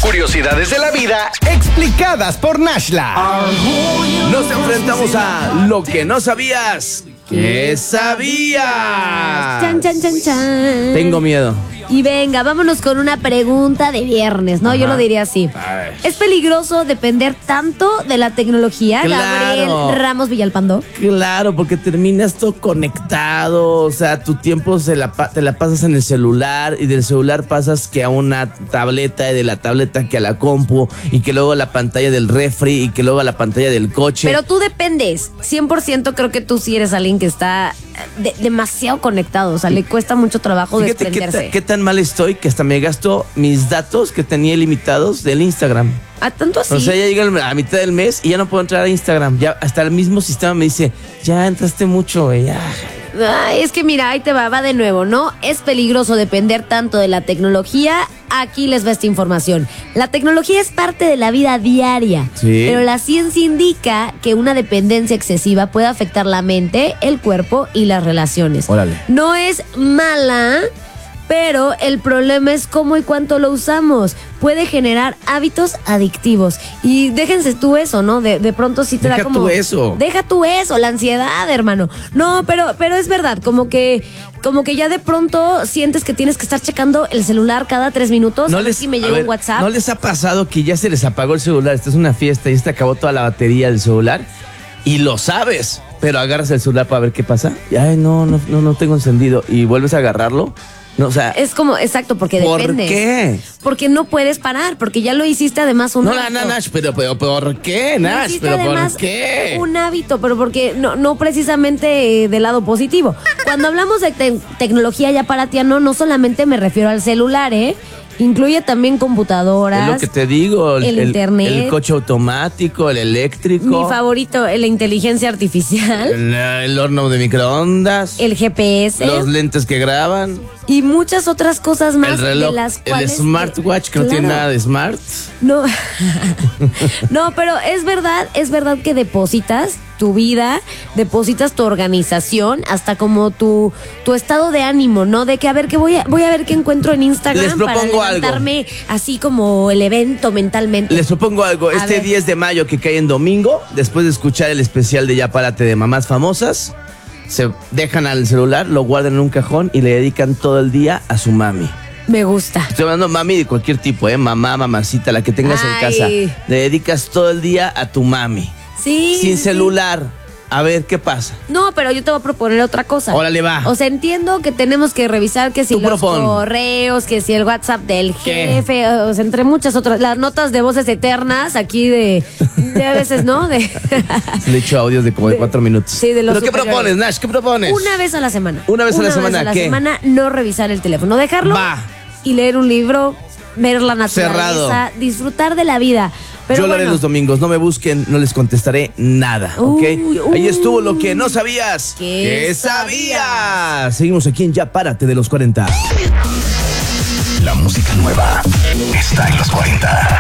curiosidades de la vida explicadas por Nashla. Nos enfrentamos a lo que no sabías. ¿Qué sabías? Chan, chan, chan, chan. Tengo miedo. Y venga, vámonos con una pregunta de viernes, ¿no? Yo lo diría así. ¿Es peligroso depender tanto de la tecnología? Claro. Gabriel Ramos Villalpando. Claro, porque terminas todo conectado. O sea, tu tiempo te la pasas en el celular y del celular pasas que a una tableta y de la tableta que a la compu y que luego a la pantalla del refri y que luego a la pantalla del coche. Pero tú dependes. 100% creo que tú sí eres alguien que está demasiado conectado. O sea, le cuesta mucho trabajo Fíjate desprenderse. qué tan mal estoy que hasta me gasto mis datos que tenía ilimitados del Instagram. ¿A tanto así? O sea, ya llega a mitad del mes y ya no puedo entrar a Instagram. Ya hasta el mismo sistema me dice, ya entraste mucho, güey, ya. Ay, es que mira, ahí te va de nuevo, ¿no? Es peligroso depender tanto de la tecnología. Aquí les va esta información. La tecnología es parte de la vida diaria, Sí. pero la ciencia indica que una dependencia excesiva puede afectar la mente, el cuerpo y las relaciones. Órale. No es mala, pero el problema es cómo y cuánto lo usamos. Puede generar hábitos adictivos. Y déjense tú eso, ¿no? De pronto sí te da como... Deja tú eso, la ansiedad, hermano. No, pero es verdad, como que ya de pronto sientes que tienes que estar checando el celular cada 3 minutos. A ver si me llega un WhatsApp. ¿No les ha pasado que ya se les apagó el celular? Esta es una fiesta y se acabó toda la batería del celular y lo sabes, pero agarras el celular para ver qué pasa. Y, ay, no tengo encendido. Y vuelves a agarrarlo. No, o sea, es como, exacto, porque depende. ¿Por qué? Porque no puedes parar, porque ya lo hiciste además un hábito. No, Nash, pero ¿por qué, Nash? Hiciste ¿Pero además por qué? un hábito, pero porque no precisamente del lado positivo. Cuando hablamos de tecnología ya para ti, no solamente me refiero al celular, incluye también computadoras. Es lo que te digo, el internet, el coche automático, el eléctrico. Mi favorito, la inteligencia artificial. El horno de microondas. El GPS. Los lentes que graban. Y muchas otras cosas más. El reloj, de las cuales, el smartwatch que no tiene nada de smart. No. No, pero es verdad que depositas tu vida, depositas tu organización, hasta como tu estado de ánimo, ¿no? De que a ver qué voy a ver qué encuentro en Instagram. Les propongo para levantarme así como el evento mentalmente. Les propongo algo. Este 10 de mayo que cae en domingo, después de escuchar el especial de Ya Párate de Mamás Famosas, se dejan al celular, lo guardan en un cajón y le dedican todo el día a su mami. Me gusta. Estoy hablando de mami de cualquier tipo, mamá, mamacita, la que tengas en casa. Le dedicas todo el día a tu mami. Sí. Sin celular. A ver, ¿qué pasa? No, pero yo te voy a proponer otra cosa. Órale, va. O sea, entiendo que tenemos que revisar que si los correos, que si el WhatsApp del jefe, o sea, entre muchas otras, las notas de voces eternas aquí de a veces, ¿no? Le he hecho audios de como de 4 minutos. Sí, de los ¿Pero qué propones, Nash? ¿Qué propones? Una vez a la semana. ¿Una vez a la semana qué? Semana no revisar el teléfono, dejarlo y leer un libro, ver la naturaleza, disfrutar de la vida. Pero yo lo haré los domingos, no me busquen, no les contestaré nada, ¿ok? Ahí estuvo lo que no sabías. ¿Qué sabías? Seguimos aquí en Ya Párate de los 40. La música nueva está en los 40.